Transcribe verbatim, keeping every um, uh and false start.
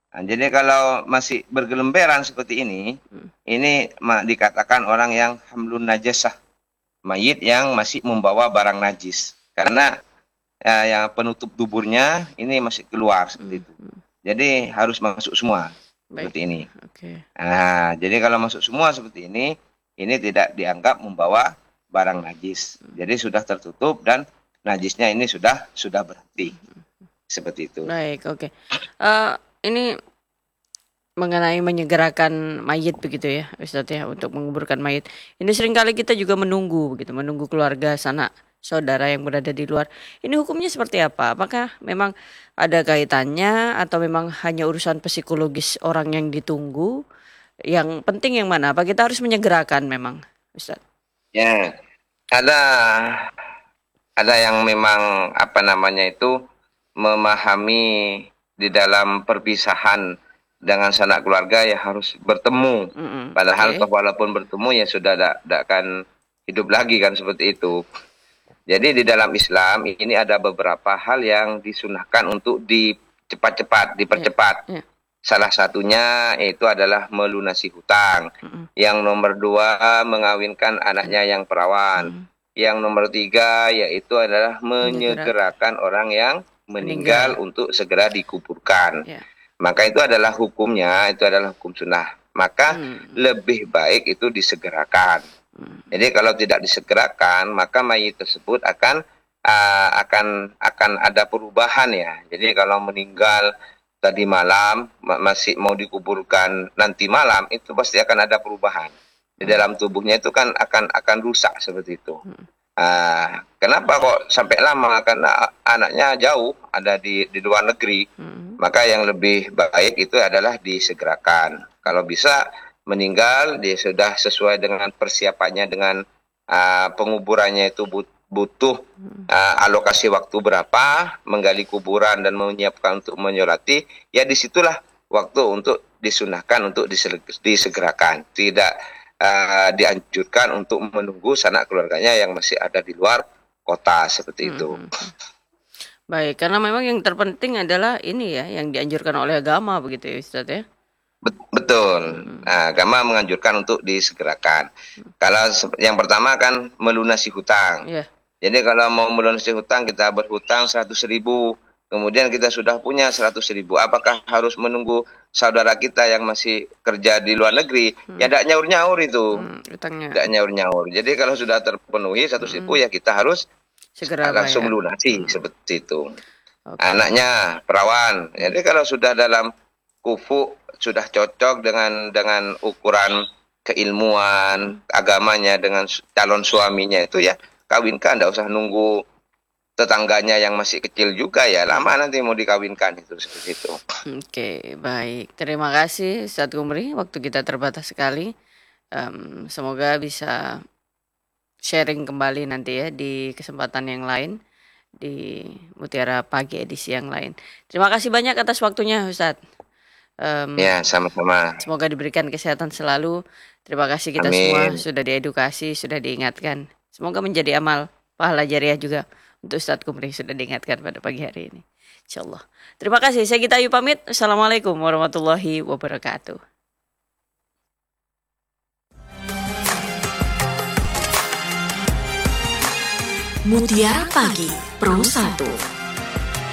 Nah, jadi kalau masih bergelemberan seperti ini, Hmm. ini ma- dikatakan orang yang hamlun najasah, mayit yang masih membawa barang najis. Karena eh, yang penutup duburnya ini masih keluar Hmm. seperti itu. Hmm. Jadi harus masuk semua Baik. seperti ini. Oke. Nah, jadi kalau masuk semua seperti ini, ini tidak dianggap membawa barang najis. Jadi sudah tertutup dan najisnya ini sudah sudah berhenti seperti itu. Baik, oke. Eh, ini mengenai menyegerakan mayit begitu ya, Ustadz ya, untuk menguburkan mayit. Ini seringkali kita juga menunggu begitu, menunggu keluarga sanak saudara yang berada di luar. Ini hukumnya seperti apa? Apakah memang ada kaitannya atau memang hanya urusan psikologis orang yang ditunggu? Yang penting yang mana? Apa kita harus menyegerakan memang, Ustadz? Ya, ada ada yang memang apa namanya itu memahami di dalam perpisahan dengan sanak keluarga ya harus bertemu. Mm-mm, Padahal oke. toh walaupun bertemu ya sudah tidak akan hidup lagi kan seperti itu. Jadi di dalam Islam ini ada beberapa hal yang disunahkan untuk dicepat-cepat, Ya, dipercepat. ya. Salah satunya itu adalah melunasi hutang. Mm-mm, Yang nomor dua, mengawinkan anaknya yang perawan. mm-mm. Yang nomor tiga, yaitu adalah Menyegerakan, menyegerakan orang yang meninggal meninggal. untuk segera dikuburkan. Ya. Maka itu adalah hukumnya, itu adalah hukum sunnah. Maka Hmm, lebih baik itu disegerakan. hmm. Jadi kalau tidak disegerakan, maka mayit tersebut akan uh, akan akan ada perubahan ya. Jadi kalau meninggal tadi malam masih mau dikuburkan nanti malam, itu pasti akan ada perubahan di Baik. dalam tubuhnya, itu kan akan akan rusak seperti itu. Hmm, Uh, kenapa kok sampai lama? Karena anaknya jauh, ada di di luar negeri. hmm. Maka yang lebih baik itu adalah disegerakan. Kalau bisa meninggal, dia sudah sesuai dengan persiapannya, dengan uh, penguburannya itu butuh uh, alokasi waktu berapa, menggali kuburan dan menyiapkan untuk menyolati, ya disitulah waktu untuk disunahkan untuk disegerakan. Tidak uh, dianjurkan untuk menunggu sanak keluarganya yang masih ada di luar kota seperti Hmm, itu. hmm, hmm. Baik, karena memang yang terpenting adalah ini ya, yang dianjurkan oleh agama begitu ya, Ustadz ya. Betul. Hmm, Nah, agama menganjurkan untuk disegerakan. Kalau yang pertama kan melunasi hutang. ya, Jadi kalau mau melunasi hutang, kita berhutang seratus ribu. Kemudian kita sudah punya seratus ribu. Apakah harus menunggu saudara kita yang masih kerja di luar negeri? Ya hmm, tidak nyaur-nyaur itu. hmm, utangnya, Tidak nyaur-nyaur. Jadi kalau sudah terpenuhi seratus ribu hmm, ya kita harus segera langsung bayar. melunasi Hmm, seperti itu. oke. Anaknya perawan. Hmm, Jadi kalau sudah dalam kufu, sudah cocok dengan dengan ukuran hmm. keilmuan agamanya dengan calon suaminya, itu ya kawinkan, tidak usah nunggu tetangganya yang masih kecil juga, ya lama nanti mau dikawinkan itu seperti itu. Oke, baik. Terima kasih Ustadz Gumri. Waktu kita terbatas sekali. Em, semoga bisa sharing kembali nanti ya di kesempatan yang lain, di Mutiara Pagi edisi yang lain. Terima kasih banyak atas waktunya Ustadz. Em, Ya, sama-sama. semoga diberikan kesehatan selalu. Terima kasih kita semua Amin. sudah diedukasi, sudah diingatkan. Semoga menjadi amal pahala jariah juga untuk Ustadz Gumri sudah diingatkan pada pagi hari ini. Insyaallah. Terima kasih. Saya Gita Ayu pamit. Assalamualaikum warahmatullahi wabarakatuh. Mutiara Pagi Pro satu.